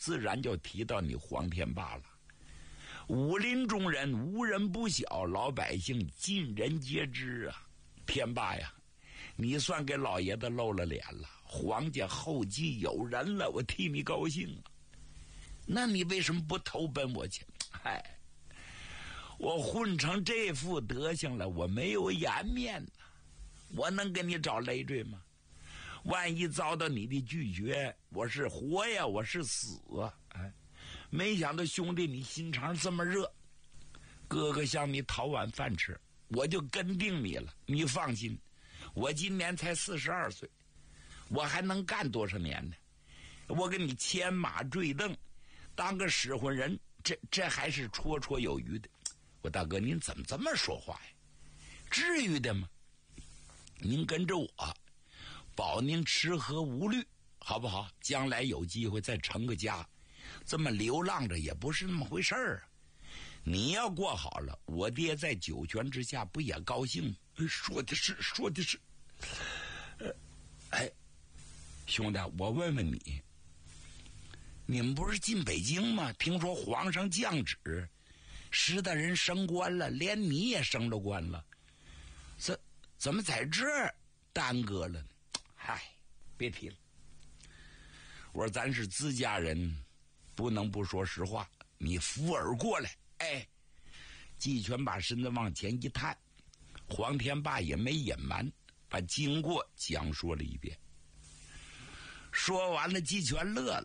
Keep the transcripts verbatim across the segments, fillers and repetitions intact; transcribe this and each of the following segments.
自然就提到你黄天霸了。武林中人无人不晓，老百姓尽人皆知啊。天霸呀，你算给老爷子露了脸了，皇家后继有人了，我替你高兴啊。那你为什么不投奔我去？嗨，我混成这副德行了，我没有颜面呢，我能给你找累赘吗？万一遭到你的拒绝，我是活呀，我是死啊！哎，没想到兄弟你心肠这么热，哥哥向你讨碗饭吃，我就跟定你了。你放心，我今年才四十二岁，我还能干多少年呢？我给你牵马坠镫，当个使唤人，这这还是绰绰有余的。我大哥，您怎么这么说话呀？至于的吗？您跟着我，保您吃喝无虑，好不好？将来有机会再成个家，这么流浪着也不是那么回事儿啊。你要过好了，我爹在九泉之下不也高兴吗？说的是，说的是。呃，哎，兄弟，我问问你，你们不是进北京吗？听说皇上降旨，石大人升官了，连你也升了官了，怎怎么在这儿耽搁了呢？嗨，别提了。我说咱是自家人，不能不说实话。你扶耳过来，哎，季全把身子往前一探，黄天霸也没隐瞒，把经过讲述了一遍。说完了，季全乐了。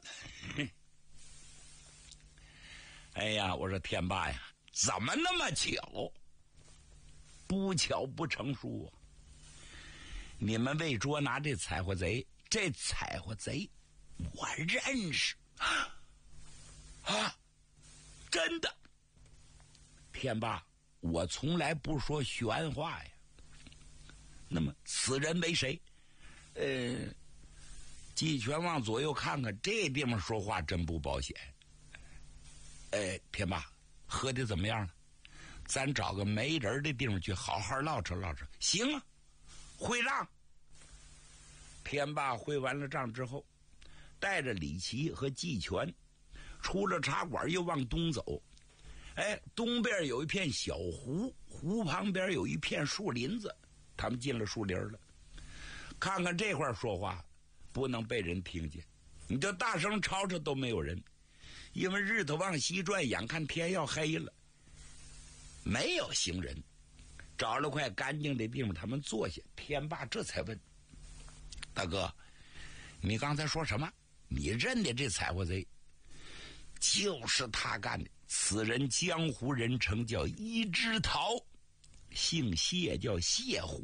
哎呀，我说天霸呀，怎么那么巧？不巧不成书啊！你们为捉拿这采花贼，这采花贼我认识啊！真的，天霸，我从来不说玄话呀。那么此人为谁？呃，季全往左右看看，这地方说话真不保险。哎，天霸，喝的怎么样了？咱找个没人的地方去好好唠扯唠扯。行啊，会账。天霸会完了账之后，带着李琦和季全出了茶馆，又往东走。哎，东边有一片小湖，湖旁边有一片树林子，他们进了树林了。看看这块说话不能被人听见，你就大声吵吵都没有人，因为日头往西转，眼看天要黑了，没有行人。找了块干净的地方，他们坐下。天霸这才问：大哥，你刚才说什么？你认的这采花贼就是他干的。此人江湖人称叫一枝桃，姓谢，叫谢虎。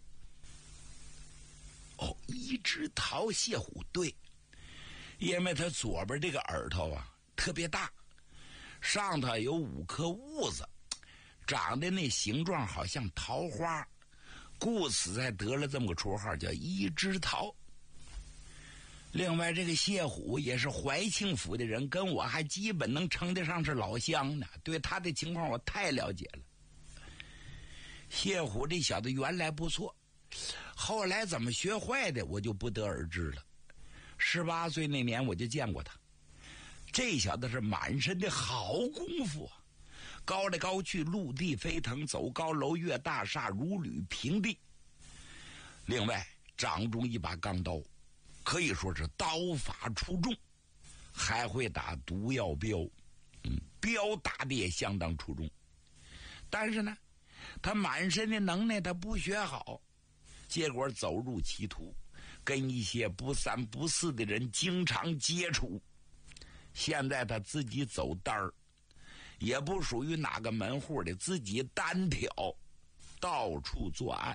哦，一枝桃谢虎，对，因为他左边这个耳朵啊特别大，上头有五颗痦子，长得那形状好像桃花，故此才得了这么个绰号叫一枝桃。另外这个谢虎也是怀庆府的人，跟我还基本能称得上是老乡呢，对他的情况我太了解了。谢虎这小子原来不错，后来怎么学坏的我就不得而知了。十八岁那年我就见过他，这小子是满身的好功夫啊，高来高去，陆地飞腾，走高楼越大厦，如履平地。另外掌中一把钢刀，可以说是刀法出众，还会打毒药镖，嗯，镖打的也相当出众。但是呢，他满身的能耐他不学好，结果走入歧途，跟一些不三不四的人经常接触。现在他自己走单儿，也不属于哪个门户的，自己单挑，到处作案。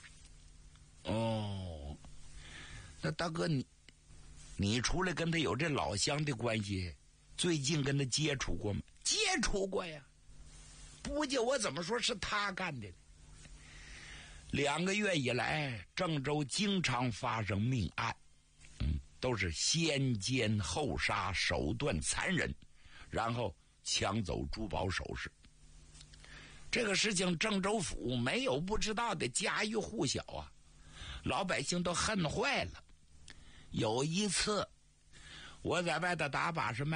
哦，那大哥你你除了跟他有这老乡的关系，最近跟他接触过吗？接触过呀，不就我怎么说是他干的呢？两个月以来，郑州经常发生命案，嗯，都是先奸后杀，手段残忍，然后抢走珠宝首饰。这个事情郑州府没有不知道的，家喻户晓啊，老百姓都恨坏了。有一次我在外头打把式卖